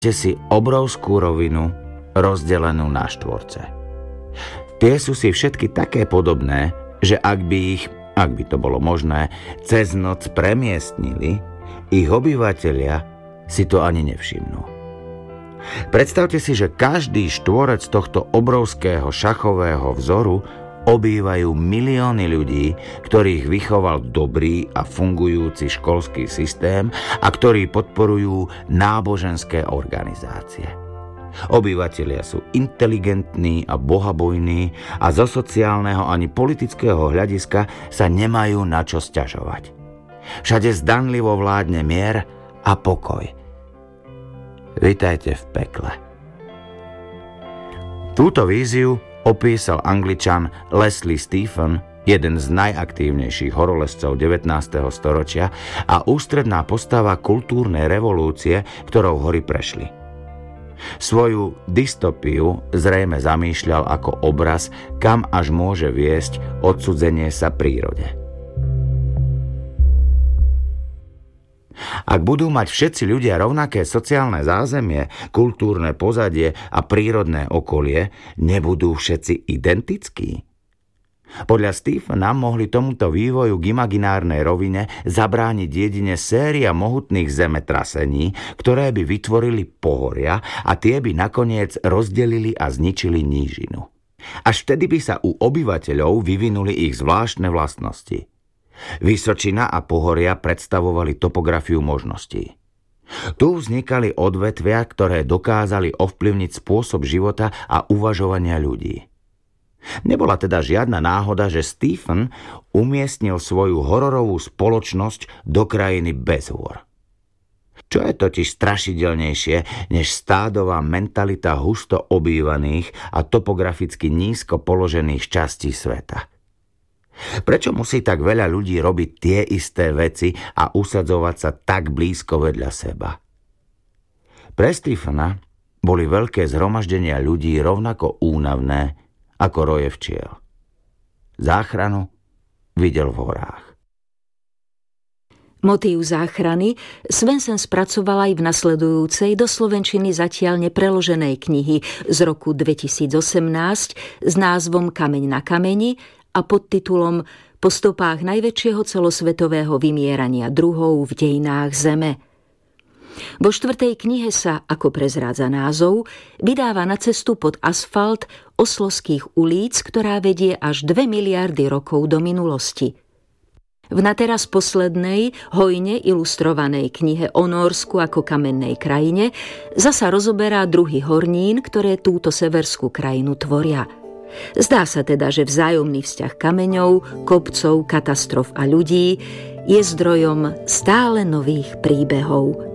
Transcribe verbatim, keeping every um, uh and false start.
si obrovskú rovinu rozdelenú na štvorce. Tie sú si všetky také podobné, že ak by ich, ak by to bolo možné, cez noc premiestnili, ich obyvatelia si to ani nevšimnú. Predstavte si, že každý štvorec tohto obrovského šachového vzoru obývajú milióny ľudí, ktorých vychoval dobrý a fungujúci školský systém a ktorí podporujú náboženské organizácie. Obyvatelia sú inteligentní a bohabojní a zo sociálneho ani politického hľadiska sa nemajú na čo sťažovať. Všade zdanlivo vládne mier a pokoj. Vitajte v pekle. Túto víziu opísal Angličan Leslie Stephen, jeden z najaktívnejších horolezcov devätnásteho storočia a ústredná postava kultúrnej revolúcie, ktorou hory prešli. Svoju dystopiu zrejme zamýšľal ako obraz, kam až môže viesť odcudzenie sa prírode. Ak budú mať všetci ľudia rovnaké sociálne zázemie, kultúrne pozadie a prírodné okolie, nebudú všetci identickí? Podľa Stephena mohli tomuto vývoju k imaginárnej rovine zabrániť jedine séria mohutných zemetrasení, ktoré by vytvorili pohoria a tie by nakoniec rozdelili a zničili nížinu. Až vtedy by sa u obyvateľov vyvinuli ich zvláštne vlastnosti. Vysočina a pohoria predstavovali topografiu možností. Tu vznikali odvetvia, ktoré dokázali ovplyvniť spôsob života a uvažovania ľudí. Nebola teda žiadna náhoda, že Stephen umiestnil svoju hororovú spoločnosť do krajiny bez hôr. Čo je totiž strašidelnejšie než stádová mentalita husto obývaných a topograficky nízko položených častí sveta? Prečo musí tak veľa ľudí robiť tie isté veci a usadzovať sa tak blízko vedľa seba? Pre Stephena boli veľké zhromaždenia ľudí rovnako únavné ako roje včiel. Záchranu videl v horách. Motív záchrany Svensson spracoval aj v nasledujúcej do slovenčiny zatiaľ nepreloženej knihy z roku dvetisícosemnásť s názvom Kameň na kameni a podtitulom Po stopách najväčšieho celosvetového vymierania druhov v dejinách Zeme. Vo štvrtej knihe sa, ako prezrádza názov, vydáva na cestu pod asfalt oslovských ulíc, ktorá vedie až dve miliardy rokov do minulosti. V nateraz poslednej, hojne ilustrovanej knihe o Nórsku ako kamennej krajine zasa rozoberá druhy hornín, ktoré túto severskú krajinu tvoria. Zdá sa teda, že vzájomný vzťah kameňov, kopcov, katastrof a ľudí je zdrojom stále nových príbehov.